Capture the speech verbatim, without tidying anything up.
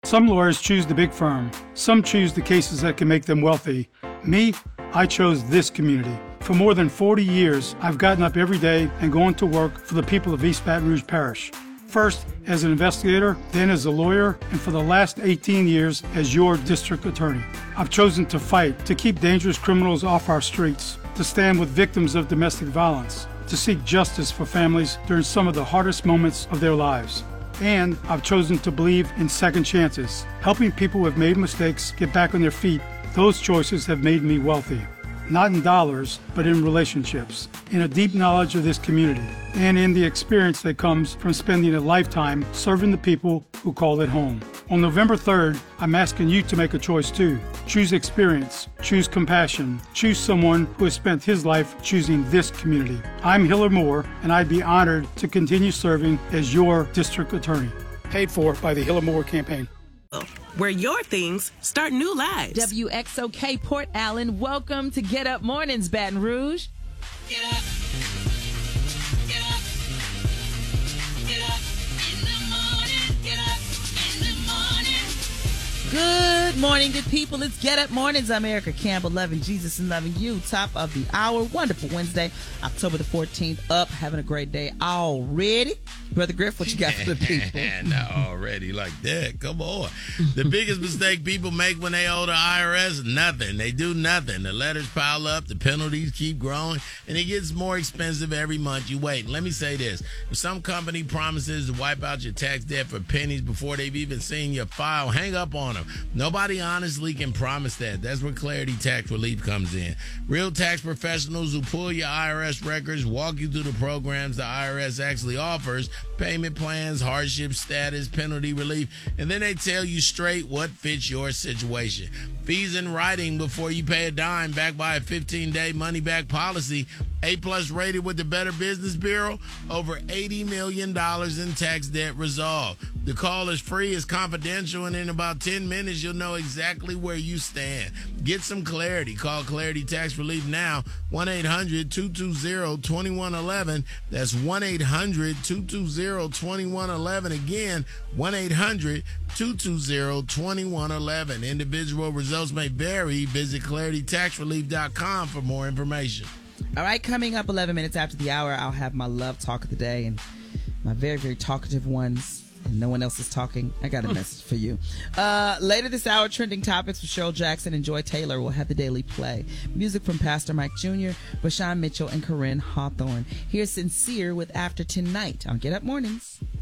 Some lawyers choose the big firm. Some choose the cases that can make them wealthy. Me, I chose this community. For more than forty years, I've gotten up every day and gone to work for the people of East Baton Rouge Parish. First as an investigator, then as a lawyer, and for the last eighteen years as your district attorney. I've chosen to fight to keep dangerous criminals off our streets, to stand with victims of domestic violence, to seek justice for families during some of the hardest moments of their lives. And I've chosen to believe in second chances, helping people who have made mistakes get back on their feet. Those choices have made me wealthy. Not in dollars, but in relationships, in a deep knowledge of this community, and in the experience that comes from spending a lifetime serving the people who call it home. On November third, I'm asking you to make a choice too. Choose experience, choose compassion, choose someone who has spent his life choosing this community. I'm Hiller Moore, and I'd be honored to continue serving as your district attorney. Paid for by the Hiller Moore campaign. Where your things start new lives. W X O K Port Allen, welcome to Get Up Mornings, Baton Rouge. Get up. Get up. Get up in the morning. Get up in the morning. Good morning, good people. It's Get Up Mornings. I'm Erica Campbell, loving Jesus and loving you. Top of the hour. Wonderful Wednesday, October the fourteenth. Up, having a great day already. Brother Griff, what you got for the people? Not already like that. Come on. The biggest mistake people make when they owe the I R S, nothing. They do nothing. The letters pile up, the penalties keep growing, and it gets more expensive every month you wait. Let me say this. If some company promises to wipe out your tax debt for pennies before they've even seen your file, hang up on them. Nobody honestly can promise that. That's where Clarity Tax Relief comes in. Real tax professionals who pull your I R S records, walk you through the programs the I R S actually offers, payment plans, hardship status, penalty relief, and then they tell you straight what fits your situation. Fees in writing before you pay a dime, backed by a fifteen-day money-back policy. A-plus rated with the Better Business Bureau. Over eighty million dollars in tax debt resolved. The call is free, it's confidential, and in about ten minutes, you'll know exactly where you stand. Get some clarity. Call Clarity Tax Relief now. one eight hundred two two zero two one one one. That's one eight hundred two two zero two one one one. Again, one eight hundred two two zero two one one one. Individual results may vary. Visit clarity tax relief dot com for more information. All right, coming up eleven minutes after the hour, I'll have my love talk of the day, and my very, very talkative ones, and no one else is talking. I got a message for you. Uh, later this hour, trending topics with Cheryl Jackson and Joy Taylor will have the daily play. Music from Pastor Mike Junior, Bashan Mitchell, and Corinne Hawthorne. Here's Sincere with After Tonight on Get Up Mornings.